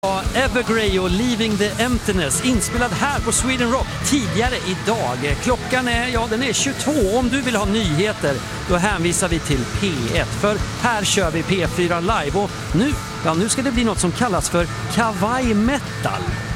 Evergrey och Leaving the Emptiness, inspelad här på Sweden Rock tidigare idag. Klockan är, den är 22. Om du vill ha nyheter, då hänvisar vi till P1. För här kör vi P4 live och nu ska det bli något som kallas för kawaii metal.